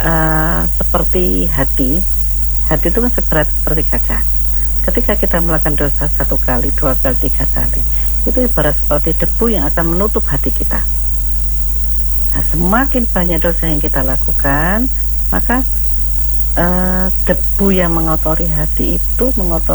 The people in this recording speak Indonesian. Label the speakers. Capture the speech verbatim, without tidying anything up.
Speaker 1: uh, seperti hati. Hati itu kan seberat seperti kaca. Ketika kita melakukan dosa satu kali, dua kali, tiga kali, itu ibarat seperti debu yang akan menutup hati kita. Nah, semakin banyak dosa yang kita lakukan, maka uh, debu yang mengotori hati itu mengotori